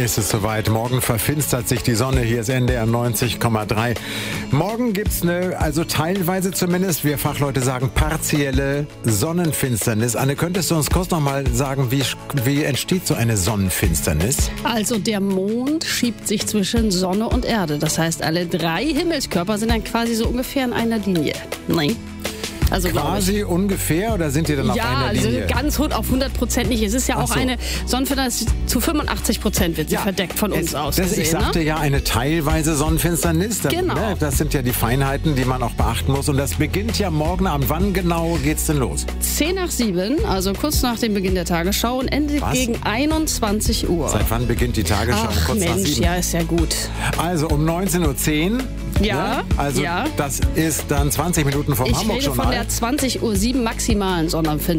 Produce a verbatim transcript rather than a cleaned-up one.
ist es soweit. Morgen verfinstert sich die Sonne. Hier ist N D R neunzig Komma drei. Morgen gibt's eine, also teilweise zumindest, wir Fachleute sagen, partielle Sonnenfinsternis. Anne, könntest du uns kurz noch mal sagen, wie, wie entsteht so eine Sonnenfinsternis? Also der Mond schiebt sich zwischen Sonne und Erde. Das heißt, alle drei Himmelskörper sind dann quasi so ungefähr in einer Linie. Nein. Also quasi ungefähr, oder sind die dann ja, auf einer Linie? Ja, also ganz auf hundert Prozent nicht. Es ist ja auch so. eine Sonnenfinsternis, zu fünfundachtzig Prozent wird sie ja, verdeckt von uns es, aus. Das, gesehen, ich sagte ne? ja, eine teilweise Sonnenfinsternis. Das, genau. Ne, das sind ja die Feinheiten, die man auch beachten muss. Und das beginnt ja morgen Abend. Wann genau geht's denn los? zehn nach sieben, also kurz nach dem Beginn der Tagesschau und endet Was? gegen einundzwanzig Uhr. Seit wann beginnt die Tagesschau? Ach, kurz Mensch, nach sieben? ja, ist ja gut. Also um neunzehn Uhr zehn. Ja, ne? Also ja. das ist dann zwanzig Minuten vom Ich rede Hamburg-Journal. von der zwanzig Uhr sieben maximalen Sonnenfinsternis.